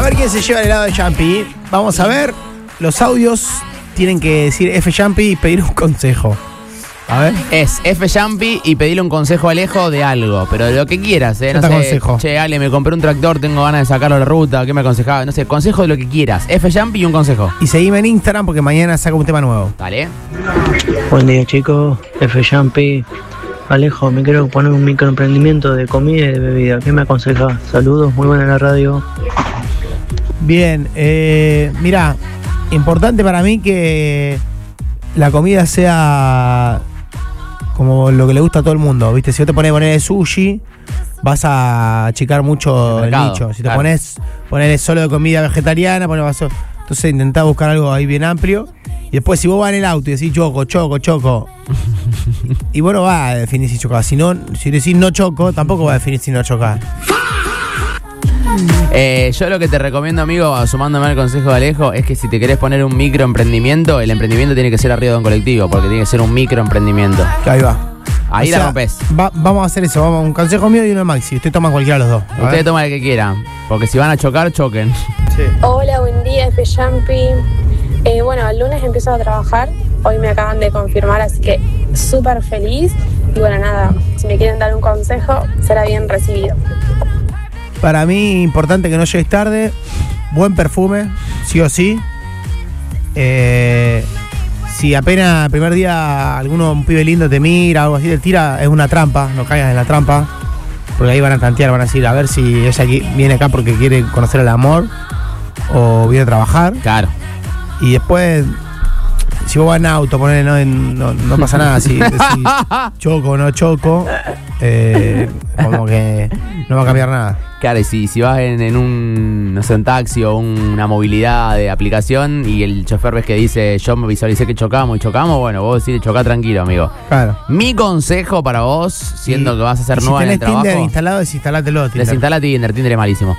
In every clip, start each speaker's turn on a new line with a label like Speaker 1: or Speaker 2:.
Speaker 1: ver quién se lleva el helado de Jumpy. Vamos a ver. Los audios tienen que decir F Jumpy y pedir un consejo. A ver.
Speaker 2: Es F Jumpy y pedirle un consejo a Alejo de algo, pero de lo que quieras, No sé,
Speaker 1: consejo.
Speaker 2: Che, Ale, me compré un tractor, tengo ganas de sacarlo a la ruta, ¿qué me aconsejaba? No sé, consejo de lo que quieras. F Jumpy y un consejo.
Speaker 1: Y seguime en Instagram porque mañana saco un tema nuevo.
Speaker 2: Dale.
Speaker 3: Buen día, chicos. F Jumpy. Alejo, me quiero poner un microemprendimiento de comida y de bebida. ¿Qué me aconsejas? Saludos, muy buena la radio.
Speaker 1: Bien, mirá, importante para mí que la comida sea como lo que le gusta a todo el mundo, ¿viste? Si vos te pones a poner sushi, vas a achicar mucho el nicho. Si te pones solo de comida vegetariana, entonces intentá buscar algo ahí bien amplio. Y después si vos vas en el auto y decís choco, y vos no vas a definir si chocás. Si decís no choco, tampoco vas a definir si no chocás.
Speaker 2: Yo lo que te recomiendo, amigo, sumándome al consejo de Alejo, es que si te querés poner un microemprendimiento, el emprendimiento tiene que ser arriba de un colectivo, porque tiene que ser un microemprendimiento.
Speaker 1: Ahí va.
Speaker 2: Ahí la rompés.
Speaker 1: Vamos a hacer eso, un consejo mío y uno de Maxi. Usted toma cualquiera de los dos.
Speaker 2: Ustedes toman el que quieran, porque si van a chocar, choquen.
Speaker 1: Sí.
Speaker 4: Hola, buen día, F Jumpy. Bueno, el lunes empiezo a trabajar. Hoy me acaban de confirmar, así que súper feliz. Y bueno, nada, si me quieren dar un consejo, será bien recibido.
Speaker 1: Para mí, importante que no llegues tarde. Buen perfume, sí o sí. Si apenas el primer día un pibe lindo te mira, algo así, te tira, es una trampa. No caigas en la trampa. Porque ahí van a tantear, van a decir, a ver si ella viene acá porque quiere conocer el amor o viene a trabajar.
Speaker 2: Claro.
Speaker 1: Y después, si vos vas en auto, no pasa nada. Si decís choco o no choco, como que no va a cambiar nada.
Speaker 2: Claro, y si vas en un taxi o una movilidad de aplicación y el chofer ves que dice yo me visualicé que chocamos, bueno, vos decís chocá tranquilo, amigo.
Speaker 1: Claro.
Speaker 2: Mi consejo para vos, siendo que vas a ser nueva en el trabajo.
Speaker 1: Si tenés Tinder instalado, desinstalátelo.
Speaker 2: Desinstala Tinder es malísimo.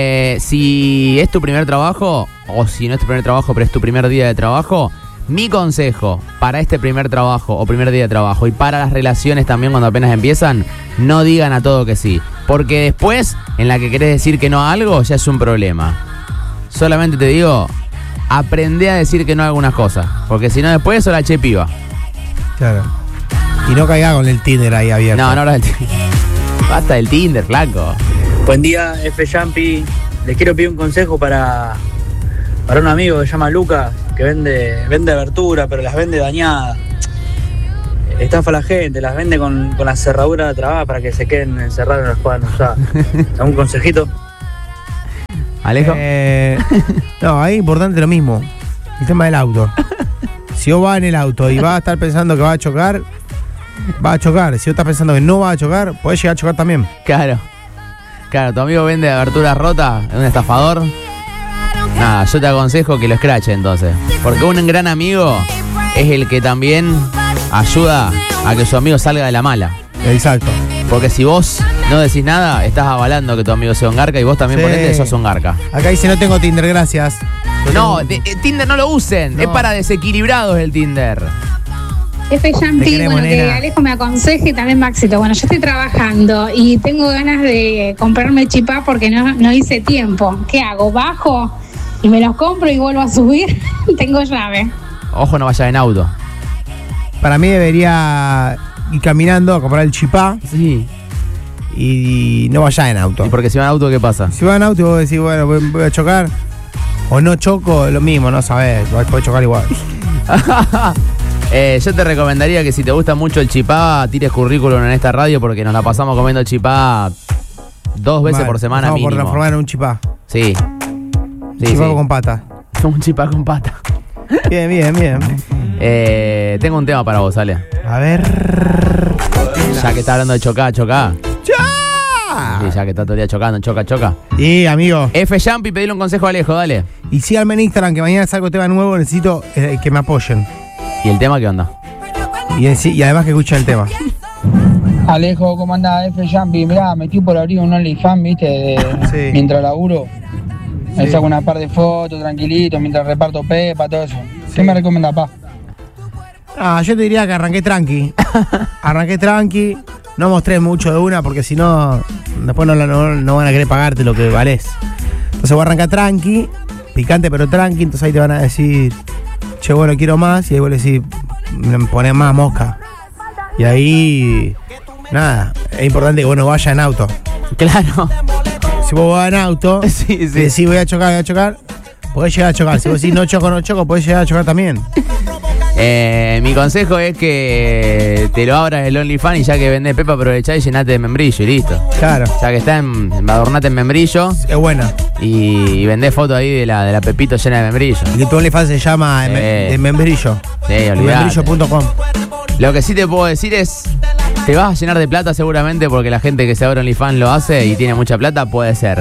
Speaker 2: Si es tu primer trabajo, o si no es tu primer trabajo, pero es tu primer día de trabajo, mi consejo para este primer trabajo o primer día de trabajo y para las relaciones también cuando apenas empiezan, no digan a todo que sí. Porque después, en la que querés decir que no a algo, ya es un problema. Solamente te digo, aprende a decir que no a algunas cosas. Porque si no después, sos la che piba.
Speaker 1: Claro. Y no caiga con el Tinder ahí abierto.
Speaker 2: No, basta del Tinder, flaco.
Speaker 3: Buen día, F Jumpy. Les quiero pedir un consejo para un amigo que se llama Lucas, que vende verdura, pero las vende dañadas. Estafa a la gente, las vende con la cerradura de trabajo para que se queden encerrados y no las puedan usar. ¿Algún consejito?
Speaker 2: ¿Alejo?
Speaker 1: No, ahí es importante lo mismo. El tema del auto. Si vos vas en el auto y vas a estar pensando que va a chocar, va a chocar. Si vos estás pensando que no va a chocar, podés llegar a chocar también.
Speaker 2: Claro, tu amigo vende aberturas rotas, es un estafador. Nada, yo te aconsejo que lo escrache entonces. Porque un gran amigo es el que también ayuda a que su amigo salga de la mala.
Speaker 1: Exacto.
Speaker 2: Porque si vos no decís nada, estás avalando que tu amigo sea un garca y vos también por ende sos un garca.
Speaker 1: Acá dice no tengo Tinder, gracias.
Speaker 2: No, Tinder no lo usen, no. Es para desequilibrados el Tinder.
Speaker 5: F Jumpy, bueno, que Alejo me aconseje y también Maxito. Bueno, yo estoy trabajando y tengo ganas de comprarme chipá porque no hice tiempo. ¿Qué hago? ¿Bajo y me los compro y vuelvo a subir? Tengo llave.
Speaker 2: Ojo, no vayas en auto.
Speaker 1: Para mí debería ir caminando a comprar el chipá.
Speaker 2: Sí.
Speaker 1: Y no vayas en auto.
Speaker 2: ¿Y porque si va en auto qué pasa?
Speaker 1: Si vas en auto y vos decís, bueno, voy a chocar o no choco, es lo mismo, no sabés, podés chocar igual.
Speaker 2: Yo te recomendaría que si te gusta mucho el chipá, tires currículum en esta radio porque nos la pasamos comiendo chipá 2 veces por semana mínimo.
Speaker 1: Por transformar en un chipá.
Speaker 2: Sí.
Speaker 1: Chipá con pata.
Speaker 2: Un chipá con pata.
Speaker 1: Bien.
Speaker 2: Tengo un tema para vos, Ale.
Speaker 1: A ver.
Speaker 2: Ya que está hablando de chocá. Sí, ya que está todo el día chocando, choca.
Speaker 1: Y amigo.
Speaker 2: F Jumpy, pedile un consejo a Alejo, dale.
Speaker 1: Y síganme en Instagram que mañana salgo tema nuevo, necesito que me apoyen.
Speaker 2: ¿Y el tema qué onda?
Speaker 1: Y además que escuchen el tema.
Speaker 6: Alejo, ¿cómo andás? F Jumpy, mirá, me estoy por abrir un OnlyFans, viste,
Speaker 1: sí.
Speaker 6: Mientras laburo. Me saco una par de fotos, tranquilito, mientras reparto pepa, todo eso. Sí. ¿Qué me recomendás, pa?
Speaker 1: Yo te diría que arranqué tranqui. No mostré mucho de una porque si no, después no van a querer pagarte lo que valés. Entonces vos arrancás tranqui, picante pero tranqui, entonces ahí te van a decir, che, bueno, quiero más, y ahí vos le decís, me ponés más mosca. Y ahí, nada, es importante que vos no vayas en auto.
Speaker 2: Claro.
Speaker 1: Si vos vas en auto,
Speaker 2: Sí.
Speaker 1: y decís voy a chocar, podés llegar a chocar. Si vos decís no choco, podés llegar a chocar también.
Speaker 2: Mi consejo es que te lo abras el OnlyFans y ya que vendés Pepa, aprovechá y llenate de membrillo y listo.
Speaker 1: Claro,
Speaker 2: Ya que está adornate en membrillo
Speaker 1: es buena.
Speaker 2: y vendés fotos ahí de la Pepito llena de membrillo.
Speaker 1: Y que tu OnlyFans se llama
Speaker 2: Sí.
Speaker 1: de membrillo.
Speaker 2: Sí, olvidate.
Speaker 1: Membrillo.com.
Speaker 2: Lo que sí te puedo decir es, te vas a llenar de plata seguramente porque la gente que se abre OnlyFans lo hace y tiene mucha plata, puede ser.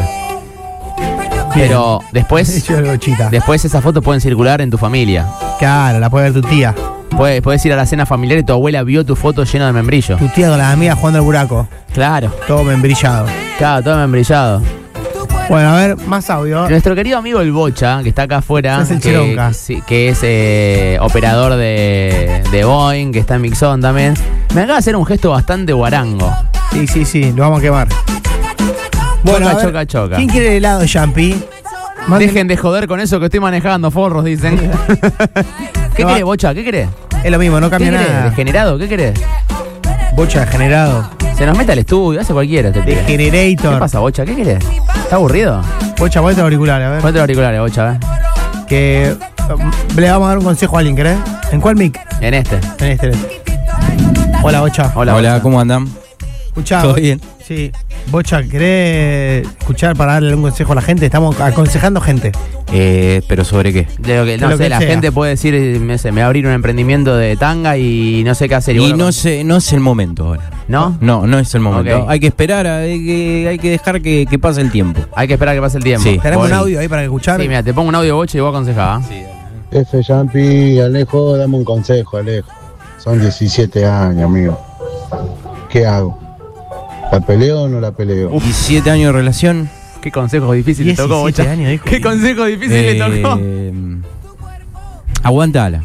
Speaker 2: Pero después esas fotos pueden circular en tu familia.
Speaker 1: Claro, la puede ver tu tía.
Speaker 2: Puedes ir a la cena familiar y tu abuela vio tu foto llena de membrillo.
Speaker 1: Tu tía con las amigas jugando al buraco.
Speaker 2: Claro,
Speaker 1: Todo membrillado.
Speaker 2: claro, todo membrillado.
Speaker 1: Bueno, a ver, más audio.
Speaker 2: Nuestro querido amigo el Bocha, que está acá afuera,
Speaker 1: Es el Chironca.
Speaker 2: que es operador de Boeing, que está en Mixon también, me acaba de hacer un gesto bastante guarango.
Speaker 1: Sí, lo vamos a quemar. Bueno, a ver,
Speaker 2: choca.
Speaker 1: ¿quién quiere el helado de Champi?
Speaker 2: Dejen de joder con eso que estoy manejando, forros, dicen. ¿Qué
Speaker 1: No,
Speaker 2: querés, Bocha? ¿Qué querés?
Speaker 1: Es lo mismo, no
Speaker 2: ¿Qué
Speaker 1: cambia
Speaker 2: querés?
Speaker 1: nada.
Speaker 2: ¿Degenerado? ¿Qué querés?
Speaker 1: Bocha degenerado.
Speaker 2: Se nos mete al estudio, hace cualquiera este pibe. ¿Qué
Speaker 1: Degenerator.
Speaker 2: pasa, Bocha? ¿Qué querés? ¿Está aburrido?
Speaker 1: Bocha, ponete los auriculares, a ver.
Speaker 2: Ponte los auriculares, Bocha,
Speaker 1: Que le vamos a dar un consejo a alguien, ¿querés? ¿En cuál mic?
Speaker 2: En este.
Speaker 1: En este. Hola, Bocha.
Speaker 2: Hola, Bocha.
Speaker 7: ¿Cómo andan?
Speaker 1: Escuchá.
Speaker 7: ¿Todo bien?
Speaker 1: Sí. Bocha, ¿querés escuchar para darle un consejo a la gente? Estamos aconsejando gente.
Speaker 7: ¿Pero sobre qué?
Speaker 2: De lo que, no
Speaker 1: De lo
Speaker 2: sé,
Speaker 1: que
Speaker 2: la
Speaker 1: sea.
Speaker 2: gente puede decir, me va a abrir un emprendimiento de tanga y no sé qué hacer.
Speaker 7: Y
Speaker 2: bueno,
Speaker 7: no es el momento ahora.
Speaker 2: ¿no?
Speaker 7: No es el momento.
Speaker 2: Ok.
Speaker 7: Hay que esperar, hay que dejar que pase el tiempo.
Speaker 2: Hay que esperar a que pase el tiempo.
Speaker 7: Sí.
Speaker 1: Tenemos un
Speaker 2: Bueno.
Speaker 1: audio ahí para escuchar.
Speaker 2: Sí, mira, te pongo un audio, Bocha, y vos aconsejás.
Speaker 8: F. Yampi, Alejo, dame un consejo, Alejo. Son 17 años, amigo. ¿Qué hago? ¿La peleo o no la peleo?
Speaker 7: 17 años de relación.
Speaker 2: Qué consejo difícil le tocó,
Speaker 1: 17
Speaker 2: Bocha.
Speaker 1: años, dijo.
Speaker 2: Qué consejo difícil le tocó.
Speaker 7: Aguantala.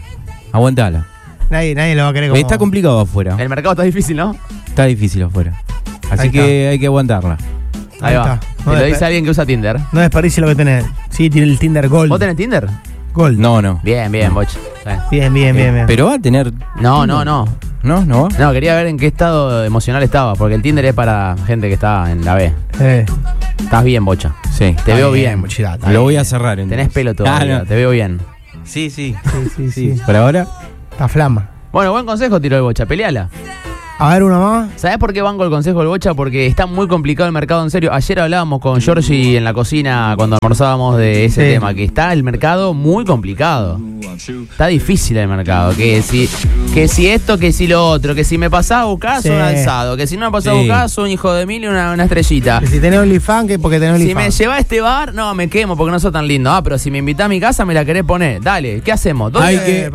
Speaker 1: Nadie lo va a querer como...
Speaker 7: Está complicado afuera.
Speaker 2: El mercado está difícil, ¿no?
Speaker 7: Está difícil afuera. Así
Speaker 1: Ahí
Speaker 7: que hay que aguantarla.
Speaker 2: Ahí va.
Speaker 1: está.
Speaker 2: Te lo dice alguien que usa Tinder.
Speaker 1: No desperdicie lo que tenés. Sí, tiene el Tinder Gold.
Speaker 2: ¿Vos tenés Tinder?
Speaker 1: Gold.
Speaker 7: No.
Speaker 2: Bien, Bocha.
Speaker 1: Bien.
Speaker 7: Pero va a tener.
Speaker 2: No.
Speaker 7: ¿No va?
Speaker 2: No, quería ver en qué estado emocional estaba, porque el Tinder es para gente que está en la B. Estás bien, Bocha.
Speaker 7: Sí.
Speaker 2: Te veo bien.
Speaker 1: Mochila.
Speaker 7: Lo voy a cerrar.
Speaker 2: Tenés pelo todavía,
Speaker 7: no.
Speaker 2: te veo bien.
Speaker 7: Sí.
Speaker 1: Sí.
Speaker 7: Por ahora.
Speaker 1: Está flama.
Speaker 2: Bueno, buen consejo tiró el Bocha, peleala.
Speaker 1: A ver, uno más.
Speaker 2: ¿Sabés por qué banco el consejo del Bocha? Porque está muy complicado el mercado, en serio. Ayer hablábamos con Georgie en la cocina cuando almorzábamos de ese
Speaker 1: Sí.
Speaker 2: tema, que está el mercado muy complicado. Está difícil el mercado. Que si esto, que si lo otro, que si me pasás a buscar,
Speaker 1: Sí.
Speaker 2: un alzado. Que si no me pasás a
Speaker 7: Sí.
Speaker 2: buscar, un hijo de mil y una estrellita.
Speaker 1: Que si tenés OnlyFans, que porque tenés
Speaker 2: Si me
Speaker 1: OnlyFans.
Speaker 2: llevas a este bar, no, me quemo porque no sos tan lindo. Pero si me invitás a mi casa, me la querés poner. Dale, ¿qué hacemos? ¿Dónde-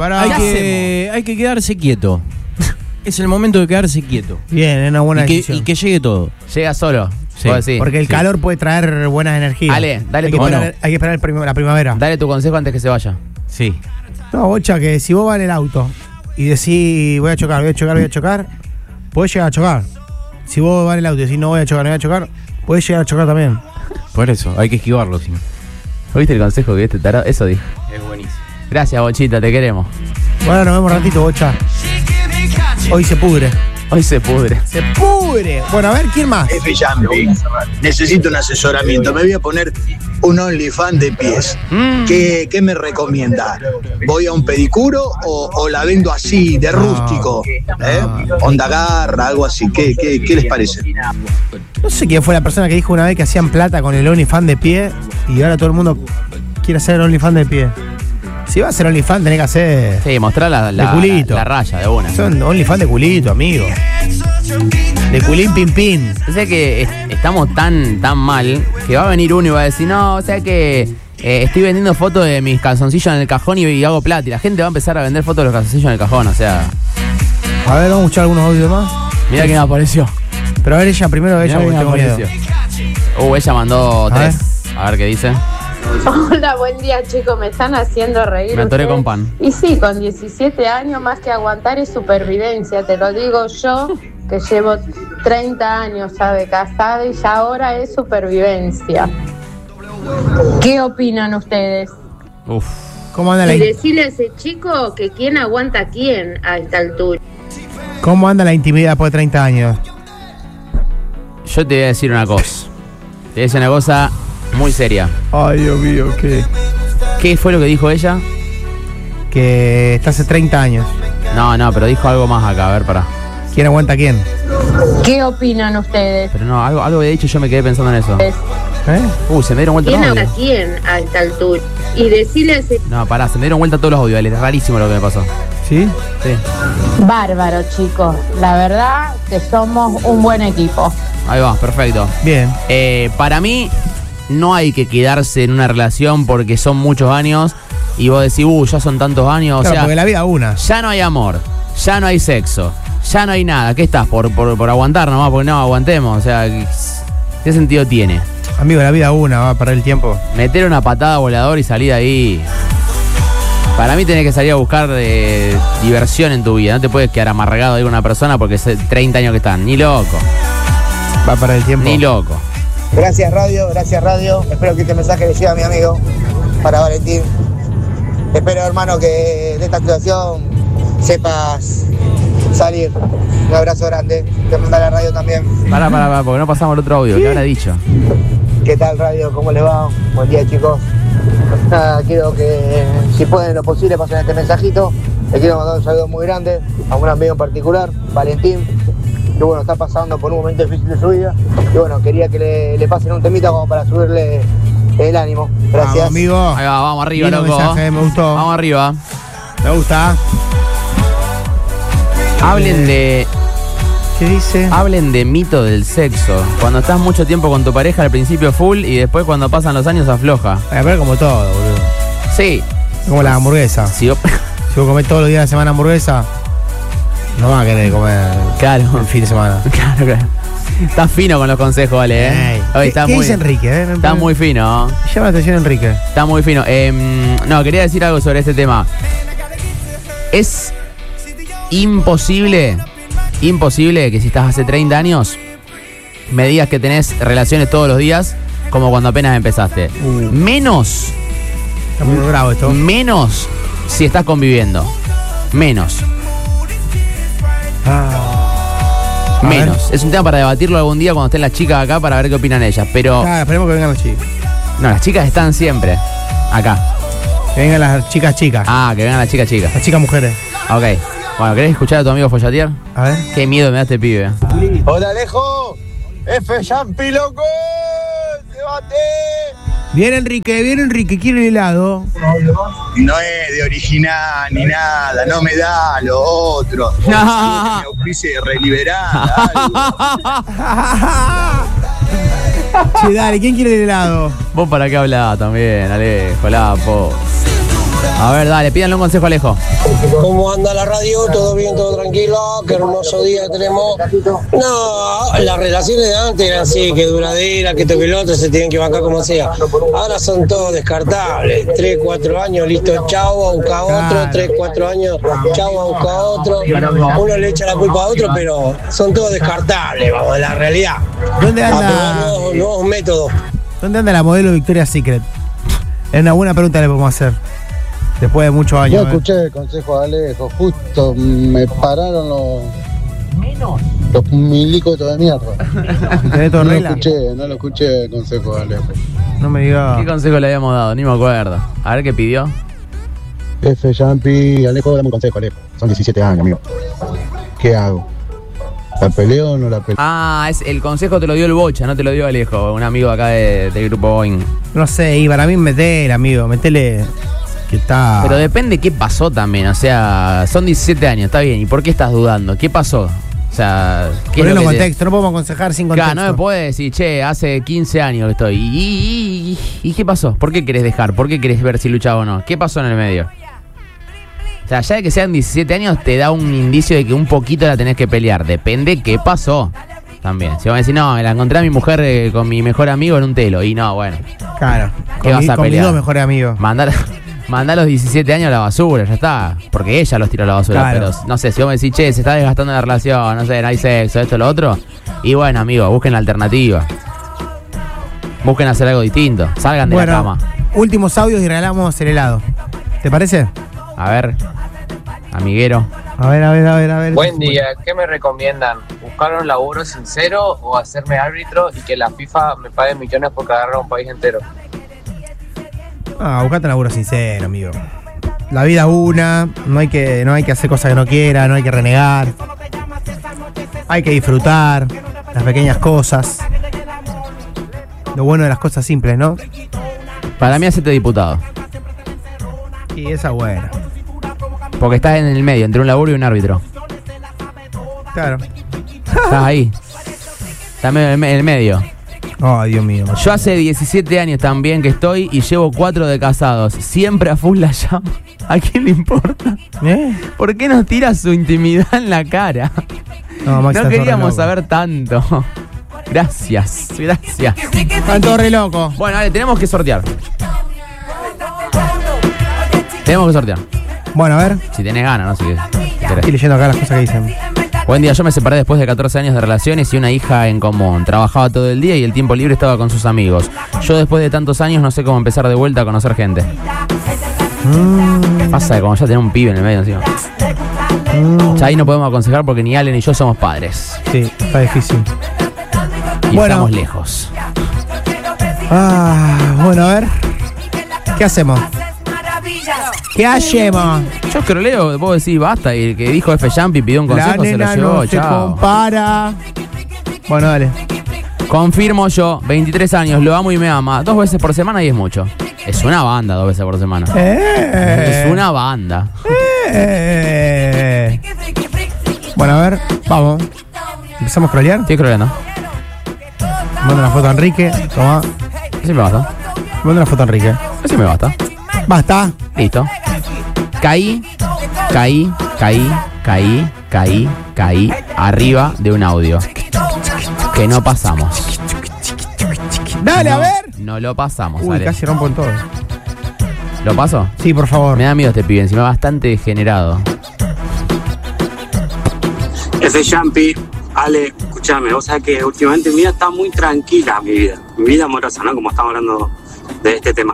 Speaker 7: Hay que quedarse quieto. Es el momento de quedarse quieto.
Speaker 1: Bien, es una buena decisión.
Speaker 7: Y que llegue todo.
Speaker 2: Llega solo.
Speaker 7: Sí,
Speaker 2: vos decís.
Speaker 1: Porque el calor puede traer buenas energías.
Speaker 2: Dale
Speaker 1: hay
Speaker 2: tu
Speaker 1: que esperar,
Speaker 7: consejo.
Speaker 1: hay que esperar la primavera.
Speaker 2: Dale tu consejo antes que se vaya.
Speaker 7: Sí.
Speaker 1: No, Bocha, que si vos vas en el auto y decís voy a chocar, podés llegar a chocar. Si vos vas en el auto y decís no voy a chocar, podés llegar a chocar también.
Speaker 7: Por eso, hay que esquivarlo. Sí.
Speaker 2: ¿Viste el consejo que este tarado? Eso dijo.
Speaker 7: Es buenísimo.
Speaker 2: Gracias, Bochita, te queremos.
Speaker 1: Bueno, nos vemos ratito, Bocha. Hoy se pudre.
Speaker 2: Hoy se pudre.
Speaker 1: ¡Se pudre! Bueno, a ver, ¿quién más?
Speaker 9: F. Yampi, necesito un asesoramiento. Me voy a poner un OnlyFans de pies. ¿Qué me recomienda? ¿Voy a un pedicuro o la vendo así, de rústico? Onda garra, algo así. ¿Qué les parece?
Speaker 1: No sé quién fue la persona que dijo una vez que hacían plata con el OnlyFans de pie y ahora todo el mundo quiere hacer el OnlyFans de pie. Si vas a hacer OnlyFans tenés que hacer...
Speaker 2: Sí, mostrar
Speaker 1: de culito.
Speaker 2: la raya de una.
Speaker 1: Son OnlyFans de culito, amigo. De culín pin pin.
Speaker 2: Yo sé que estamos tan mal que va a venir uno y va a decir, no, o sea que estoy vendiendo fotos de mis calzoncillos en el cajón y hago plata. Y la gente va a empezar a vender fotos de los calzoncillos en el cajón, o sea...
Speaker 1: A ver, vamos a escuchar algunos audios más.
Speaker 2: Mira quién apareció.
Speaker 1: Pero a ver ella primero, ella, porque tengo miedo.
Speaker 2: Ella mandó
Speaker 1: A
Speaker 2: 3. A ver qué dice.
Speaker 10: Hola, buen día chicos, me están haciendo reír.
Speaker 2: Me atoré
Speaker 10: ustedes.
Speaker 2: con pan.
Speaker 10: Y sí, con 17 años más que aguantar es supervivencia, te lo digo yo, que llevo 30 años ya de casada y ya ahora es supervivencia. ¿Qué opinan ustedes?
Speaker 2: Uf.
Speaker 1: ¿Cómo anda
Speaker 10: Y
Speaker 1: la,
Speaker 10: decirle a ese chico que quién aguanta a quién a esta altura.
Speaker 1: ¿Cómo anda la intimidad después de 30 años?
Speaker 2: Yo te voy a decir una cosa. Te voy a decir una cosa muy seria.
Speaker 1: Ay, Dios mío, ¿qué?
Speaker 2: ¿Qué fue lo que dijo ella?
Speaker 1: Que está hace 30 años.
Speaker 2: No, pero dijo algo más acá, a ver, pará.
Speaker 1: ¿Quién aguanta a quién?
Speaker 10: ¿Qué opinan ustedes?
Speaker 2: Pero no, algo había dicho y yo me quedé pensando en eso. Se me dieron vuelta
Speaker 10: ¿Quién
Speaker 2: los
Speaker 10: aguanta
Speaker 2: audios.
Speaker 10: a quién a esta altura? Y decirle a ese...
Speaker 2: No, pará, se me dieron vuelta todos los audios, es rarísimo lo que me pasó.
Speaker 1: ¿Sí?
Speaker 2: Sí.
Speaker 10: Bárbaro, chicos. La verdad que somos un buen equipo.
Speaker 2: Ahí va, perfecto.
Speaker 1: Bien.
Speaker 2: Para mí, no hay que quedarse en una relación porque son muchos años y vos decís, ya son tantos años.
Speaker 1: Claro,
Speaker 2: o sea,
Speaker 1: porque la vida una.
Speaker 2: Ya no hay amor, ya no hay sexo, ya no hay nada. ¿Qué estás? ¿Por aguantar nomás? Porque no, aguantemos. O sea, ¿qué sentido tiene?
Speaker 1: Amigo, la vida una, va a perder el tiempo.
Speaker 2: Meter una patada volador y salir de ahí. Para mí tenés que salir a buscar diversión en tu vida. No te puedes quedar amargado ahí con una persona porque es 30 años que están. Ni loco.
Speaker 1: Va a perder el tiempo.
Speaker 2: Ni loco.
Speaker 11: Gracias radio. Espero que este mensaje le llegue a mi amigo para Valentín. Espero, hermano, que de esta situación sepas salir. Un abrazo grande. Te manda la radio también.
Speaker 2: Pará, porque no pasamos el otro audio. ¿Qué habrá dicho?
Speaker 11: ¿Qué tal, radio? ¿Cómo les va? Buen día, chicos. Nada, quiero que, si pueden lo posible, pasen este mensajito. Le quiero mandar un saludo muy grande a un amigo en particular, Valentín, que bueno, está pasando por un momento difícil de su vida. Y bueno, quería que le pasen un temita como para subirle el ánimo. Gracias.
Speaker 1: Vamos, amigo.
Speaker 2: Ahí va, vamos arriba,
Speaker 1: Lindo
Speaker 2: loco.
Speaker 1: mensaje, me gustó.
Speaker 2: Vamos arriba.
Speaker 1: Me gusta.
Speaker 2: Hablen de...
Speaker 1: ¿Qué dice?
Speaker 2: Hablen de mito del sexo. Cuando estás mucho tiempo con tu pareja al principio full y después cuando pasan los años afloja.
Speaker 1: Pero como todo, boludo.
Speaker 2: Sí.
Speaker 1: Como la hamburguesa.
Speaker 2: Si vos...
Speaker 1: Si vos comés todos los días de la semana hamburguesa, no vas a querer comer
Speaker 2: claro.
Speaker 1: el fin de semana.
Speaker 2: Claro. Estás fino con los consejos, vale, ¿eh?
Speaker 1: Hoy está
Speaker 2: ¿Qué
Speaker 1: muy, dice Enrique?
Speaker 2: Está muy fino.
Speaker 1: Me llama la atención Enrique.
Speaker 2: Está muy fino. No, quería decir algo sobre este tema. Es imposible que si estás hace 30 años me digas que tenés relaciones todos los días como cuando apenas empezaste. Menos.
Speaker 1: Está muy bravo esto.
Speaker 2: Menos si estás conviviendo. Menos. Menos. Es un tema para debatirlo algún día cuando estén las chicas acá para ver qué opinan ellas. Pero.
Speaker 1: Esperemos que vengan las chicas.
Speaker 2: No, las chicas están siempre acá.
Speaker 1: Que vengan las chicas.
Speaker 2: Ah, que vengan las chicas.
Speaker 1: Las chicas mujeres.
Speaker 2: Ok. Bueno, ¿querés escuchar a tu amigo Follatier?
Speaker 1: A ver.
Speaker 2: Qué miedo me da este pibe.
Speaker 9: Hola, Alejo. F. Champi, loco. Debate.
Speaker 1: Bien, Enrique, quiere el helado.
Speaker 9: No es de original ni nada, no me da lo otro. Que me auspicie reliberada.
Speaker 1: Che, dale, ¿quién quiere el helado?
Speaker 2: Vos para qué hablás también, Alejo, Lapo. A ver, dale, pídanle un consejo a Alejo.
Speaker 12: ¿Cómo anda la radio? ¿Todo bien, todo tranquilo? Qué hermoso día tenemos. No, las relaciones de antes eran así, que duradera, que toque el otro, se tienen que bancar como sea. Ahora son todos descartables. 3, 4 años, listo, chau, a buscar otro. 3, 4 años, chau, a buscar otro. Uno le echa la culpa a otro, pero son todos descartables, vamos, en la realidad.
Speaker 1: ¿Dónde anda?
Speaker 12: Nuevos métodos.
Speaker 1: ¿Dónde anda la modelo Victoria's Secret? Es una buena pregunta que le podemos hacer. Después de muchos años.
Speaker 8: Yo escuché el consejo de Alejo, justo me pararon los milicos de mierda. No lo escuché el consejo de Alejo.
Speaker 1: No me diga.
Speaker 2: ¿Qué consejo le habíamos dado? Ni me acuerdo. A ver qué pidió.
Speaker 8: F. Champi, Alejo, dame un consejo, Alejo. Son 17 años, amigo. ¿Qué hago? ¿La peleo o no la peleo?
Speaker 2: Ah, el consejo te lo dio el Bocha, no te lo dio Alejo, un amigo acá del grupo Boeing.
Speaker 1: No sé, y para mí metele, amigo, metele. Que está...
Speaker 2: Pero depende qué pasó también, o sea, son 17 años, está bien, ¿y por qué estás dudando? ¿Qué pasó? O sea, ¿qué
Speaker 1: Ponelo en contexto, no podemos aconsejar sin contexto.
Speaker 2: Claro, no me puedes decir, che, hace 15 años que estoy. ¿Y qué pasó? ¿Por qué querés dejar? ¿Por qué querés ver si luchaba o no? ¿Qué pasó en el medio? O sea, ya de que sean 17 años te da un indicio de que un poquito la tenés que pelear. Depende qué pasó también. Si vos me decís, no, me la encontré a mi mujer con mi mejor amigo en un telo. Y no, bueno.
Speaker 1: Claro.
Speaker 2: ¿Qué vas a
Speaker 1: con
Speaker 2: pelear?
Speaker 1: Mis 2 mejores amigos.
Speaker 2: Mandá a los 17 años a la basura, ya está. Porque ella los tiró a la basura.
Speaker 1: Claro.
Speaker 2: Pero no sé, si vos me decís, che, se está desgastando la relación, no sé, no hay sexo, esto, lo otro. Y bueno, amigo, busquen la alternativa. Busquen hacer algo distinto. Salgan de la cama.
Speaker 1: Últimos audios y regalamos el helado. ¿Te parece?
Speaker 2: A ver, amiguero.
Speaker 1: A ver.
Speaker 13: Buen día, ¿qué me recomiendan? ¿Buscar un laburo sincero o hacerme árbitro y que la FIFA me pague millones por agarrar a un país entero?
Speaker 1: Buscate un laburo sincero, amigo. La vida es una, no hay que hacer cosas que no quiera, no hay que renegar. Hay que disfrutar las pequeñas cosas. Lo bueno de las cosas simples, ¿no?
Speaker 2: Para mí hacete diputado.
Speaker 1: Y esa es buena.
Speaker 2: Porque estás en el medio, entre un laburo y un árbitro.
Speaker 1: Claro.
Speaker 2: Estás ahí. Estás en el medio.
Speaker 1: Ay, Dios mío.
Speaker 2: Yo hace 17 años también que estoy y llevo 4 de casados. Siempre a full la llama. ¿A quién le importa? ¿Por qué nos tira su intimidad en la cara? No queríamos saber tanto. Gracias.
Speaker 1: Están todos re locos.
Speaker 2: Bueno, vale, tenemos que sortear.
Speaker 1: Bueno, a ver.
Speaker 2: Si tenés ganas, no sé qué.
Speaker 1: Estoy leyendo acá las cosas que dicen.
Speaker 2: Buen día, yo me separé después de 14 años de relaciones y una hija en común. Trabajaba todo el día y el tiempo libre estaba con sus amigos. Yo después de tantos años no sé cómo empezar de vuelta a conocer gente. Pasa que como ya tenés un pibe en el medio encima. Ya ahí no podemos aconsejar porque ni Ale ni yo somos padres.
Speaker 1: Sí, está difícil.
Speaker 2: Y estamos lejos.
Speaker 1: Bueno, a ver. ¿Qué hacemos?
Speaker 2: Yo creo, Leo, vos decís basta. Y el que dijo F. Jumpy pidió un consejo, se lo llevó.
Speaker 1: No se compara. Bueno, dale.
Speaker 2: Confirmo yo, 23 años, lo amo y me ama. 2 veces por semana y es mucho. Es una banda 2 veces por semana. Es una banda.
Speaker 1: Bueno, a ver, vamos. ¿Empezamos a scrollear?
Speaker 2: Estoy scrolleando.
Speaker 1: Manda una foto a Enrique. Toma.
Speaker 2: Así me basta.
Speaker 1: Manda una foto a Enrique.
Speaker 2: Así me basta.
Speaker 1: Basta.
Speaker 2: Listo. Caí arriba de un audio que no pasamos.
Speaker 1: Dale, a ver.
Speaker 2: No lo pasamos.
Speaker 1: Uy, casi rompo en todo.
Speaker 2: ¿Lo paso?
Speaker 1: Sí, por favor.
Speaker 2: Me da miedo este pibe, encima bastante degenerado.
Speaker 14: F. Jumpy, Ale, escúchame, vos sabés que últimamente mi vida está muy tranquila, mi vida amorosa, ¿no? Como estamos hablando de este tema.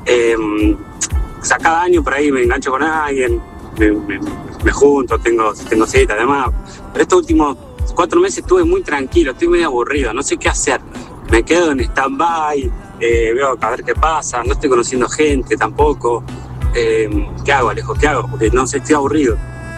Speaker 14: O sea, cada año por ahí me engancho con alguien, me junto, tengo cita, además. Pero estos últimos 4 meses estuve muy tranquilo, estoy medio aburrido, no sé qué hacer. Me quedo en stand-by, veo a ver qué pasa, no estoy conociendo gente tampoco. ¿Qué hago, Alejo? ¿Qué hago? Porque no sé, estoy aburrido.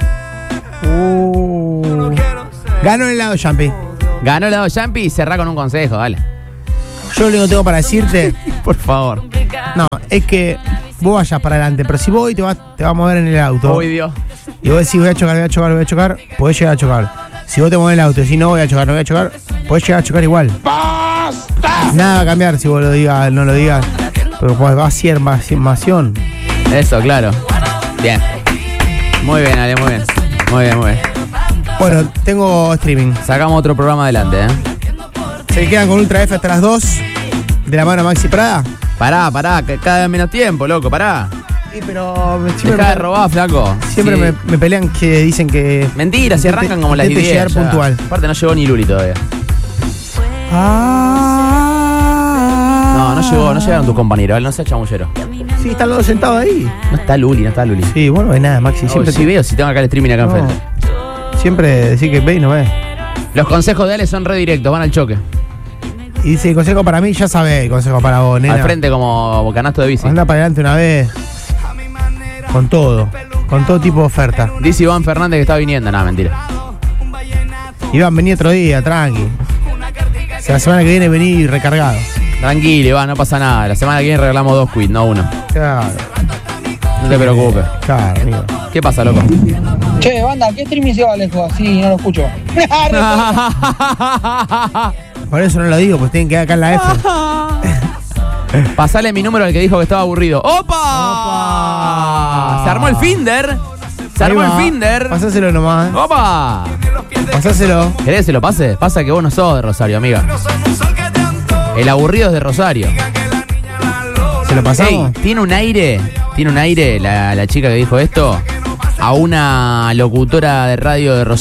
Speaker 1: Ganó el helado Jumpy.
Speaker 2: Ganó el helado Jumpy y cerrá con un consejo, dale.
Speaker 1: Yo lo único que tengo para decirte,
Speaker 2: por favor.
Speaker 1: No, es que vos vayas para adelante, pero si vos hoy te vas a mover en el auto.
Speaker 2: Uy, Dios.
Speaker 1: Y vos decís voy a chocar, podés llegar a chocar. Si vos te mueves en el auto y decís no voy a chocar, podés llegar a chocar igual. ¡Basta! Nada va a cambiar si vos lo digas, no lo digas. Pero pues va a ser información.
Speaker 2: Eso, claro. Bien. Muy bien, Ale, muy bien. Muy bien.
Speaker 1: Bueno, tengo streaming.
Speaker 2: Sacamos otro programa adelante,
Speaker 1: Se quedan con Ultra F hasta las 2 de la mano Maxi Prada.
Speaker 2: Pará, que cada vez menos tiempo, loco, pará.
Speaker 1: Sí, pero
Speaker 2: deja de robar, flaco.
Speaker 1: Siempre
Speaker 2: sí.
Speaker 1: me pelean que dicen que...
Speaker 2: Mentira, si arrancan como las ideas.
Speaker 1: Llegar puntual.
Speaker 2: Aparte no llegó ni Luli todavía. No llegaron tus compañeros, no seas chamullero.
Speaker 1: Sí, están los dos sentados ahí.
Speaker 2: No está Luli.
Speaker 1: Sí, bueno, no hay nada, Maxi. Siempre
Speaker 2: sí veo, si tengo acá el streaming acá enfrente.
Speaker 1: Siempre decir que ve y no ve.
Speaker 2: Los consejos de Ale son redirectos, van al choque.
Speaker 1: Y dice, el consejo para mí, ya sabés, el consejo para vos, nena.
Speaker 2: Al frente como canasto de bici.
Speaker 1: Anda para adelante una vez. Con todo tipo de oferta.
Speaker 2: Dice Iván Fernández que está viniendo, nada, mentira.
Speaker 1: Iván, vení otro día, tranqui. O sea, la semana que viene vení recargado.
Speaker 2: Tranquilo, Iván, no pasa nada. La semana que viene regalamos 2 quits, no 1.
Speaker 1: Claro.
Speaker 2: No te preocupes.
Speaker 1: Claro, amigo.
Speaker 2: ¿Qué pasa, loco?
Speaker 6: Che, banda, ¿qué streaming se va, Alejo? Así no lo escucho.
Speaker 1: Por eso no lo digo, pues tienen que quedar acá en la F.
Speaker 2: Pasale mi número al que dijo que estaba aburrido. ¡Opa! Se armó el Finder.
Speaker 1: Pasáselo nomás.
Speaker 2: ¡Opa!
Speaker 1: Pasáselo.
Speaker 2: ¿Querés que se lo pase? Pasa que vos no sos de Rosario, amiga. El aburrido es de Rosario.
Speaker 1: ¿Se lo pasamos?
Speaker 2: Hey, tiene un aire la chica que dijo esto a una locutora de radio de Rosario.